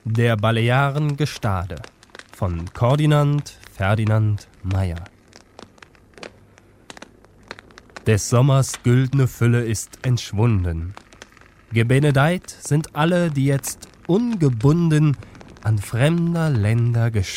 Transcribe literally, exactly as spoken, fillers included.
Der Balearen Gestade von Kordinand Ferdinand Meyer. Des Sommers güldne Fülle ist entschwunden. Gebenedeit sind alle, die jetzt ungebunden an fremder Länder